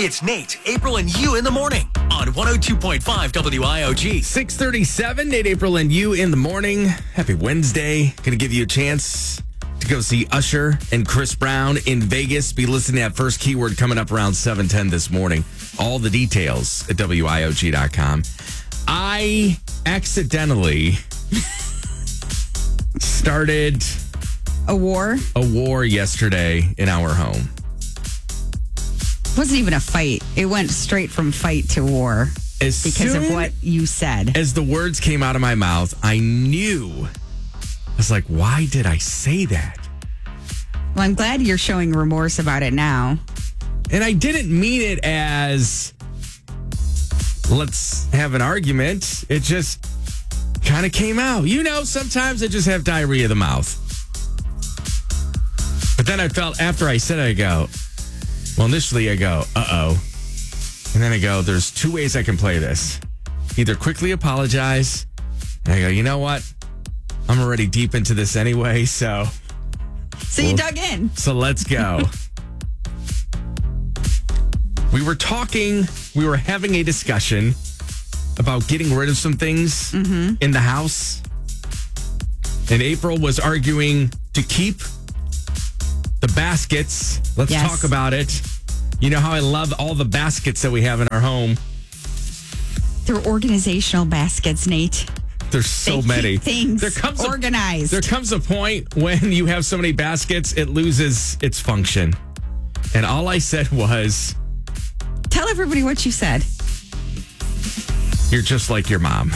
It's Nate, April, and you in the morning on 102.5 WIOG. 6:37, Nate, April, and you in the morning. Happy Wednesday. Going to give you a chance to go see Usher and Chris Brown in Vegas. Be listening to that first keyword coming up around 7:10 this morning. All the details at WIOG.com. I accidentally started A war? a war yesterday in our home. It wasn't even a fight. It went straight from fight to war because of what you said. As the words came out of my mouth, I knew. I was like, why did I say that? Well, I'm glad you're showing remorse about it now. And I didn't mean it as let's have an argument. It just kind of came out. You know, sometimes I just have diarrhea of the mouth. But then I felt after I said it, I go, well, initially I go, uh-oh. And then I go, there's two ways I can play this. Either quickly apologize, and I go, you know what? I'm already deep into this anyway, so... So you dug in. So let's go. We were having a discussion about getting rid of some things in the house. And April was arguing to keep the baskets. Let's talk about it. You know how I love all the baskets that we have in our home. They're organizational baskets, Nate. There's so They many. keep things organized. There comes a point when you have so many baskets, it loses its function. And all I said was... Tell everybody what you said. You're just like your mom.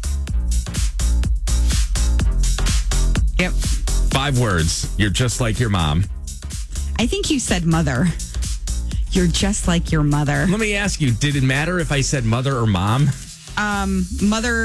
Yep. 5 words. You're just like your mom. I think you said mother. You're just like your mother. Let me ask you, did it matter if I said mother or mom? Mother